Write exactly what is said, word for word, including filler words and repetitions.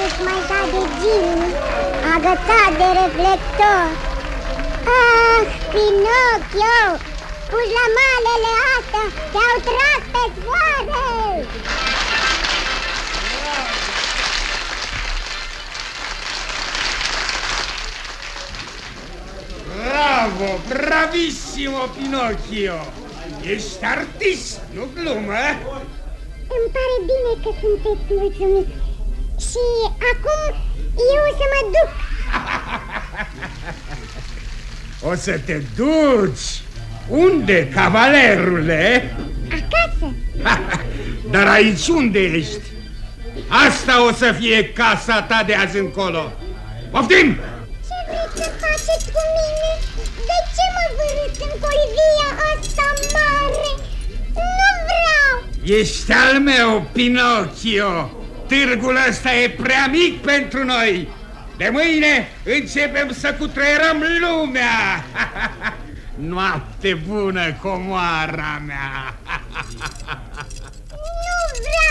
desmaicat de Jimmy, agățat de reflector. Ah, Pinocchio, puși la malele astea, te-au tras pe zboare! Bravo, bravissimo, Pinocchio! Ești artist, nu glumă? Îmi pare bine că sunteți mulțumit. Și acum eu o să mă duc. O să te duci? Unde, cavalerule? Acasă. Dar aici unde ești? Asta o să fie casa ta de azi încolo. Poftim! Ce vreți să faceți cu mine? De ce mă vârâți în colivia asta mare? Nu vreau! Ești al meu, Pinocchio. Târgul ăsta e prea mic pentru noi. De mâine începem să cutreierăm lumea. Noapte bună, comoara mea. Nu vreau!